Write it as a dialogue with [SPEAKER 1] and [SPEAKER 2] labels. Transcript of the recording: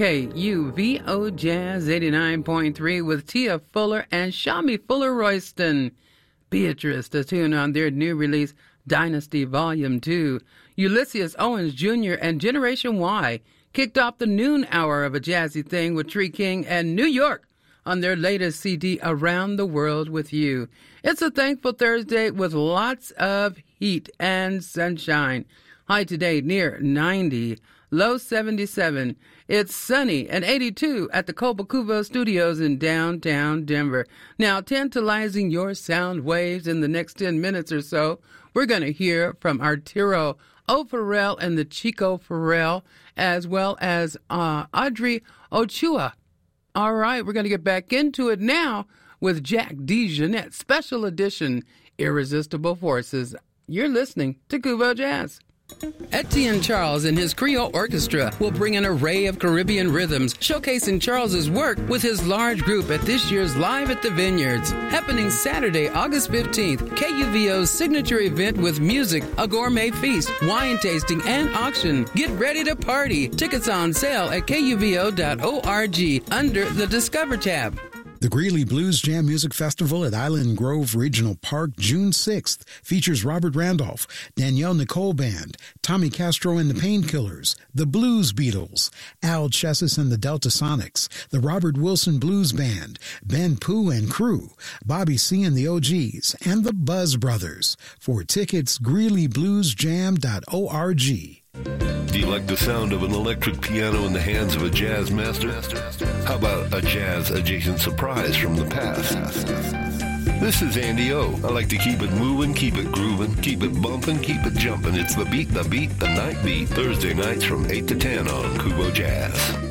[SPEAKER 1] KUVO Jazz 89.3 with Tia Fuller and Shami Fuller Royston. Beatrice, the tune on their new release, Dynasty Volume 2. Ulysses Owens Jr. and Generation Y kicked off the noon hour of a jazzy thing with Tree King and New York on their latest CD, Around the World with You. It's a thankful Thursday with lots of heat and sunshine. High today near 90, low 77. It's sunny and 82 at the Cobo Studios in downtown Denver. Now, tantalizing your sound waves in the next 10 minutes or so, we're going to hear from Arturo O'Farrell and the Chico Farrell, as well as Audrey Ochoa. All right, we're going to get back into it now with Jack DeJohnette, special edition, Irresistible Forces. You're listening to Kubo Jazz. Etienne Charles and his Creole Orchestra will bring an array of Caribbean rhythms, showcasing Charles's work with his large group at this year's Live at the Vineyards, happening Saturday, August 15th. KUVO's signature event with music, a gourmet feast, wine tasting, and auction. Get ready to party. Tickets on sale at kuvo.org under the Discover tab.
[SPEAKER 2] The Greeley Blues Jam Music Festival at Island Grove Regional Park, June 6th, features Robert Randolph, Danielle Nicole Band, Tommy Castro and the Painkillers, the Blues Beatles, Al Chessis and the Delta Sonics, the Robert Wilson Blues Band, Ben Pooh and Crew, Bobby C and the OGs, and the Buzz Brothers. For tickets, greeleybluesjam.org.
[SPEAKER 3] Do you like the sound of an electric piano in the hands of a jazz master? How about a jazz-adjacent surprise from the past? This is Andy O. I like to keep it moving, keep it grooving, keep it bumping, keep it jumping. It's the beat, the night beat. Thursday nights from 8 to 10 on Kubo Jazz.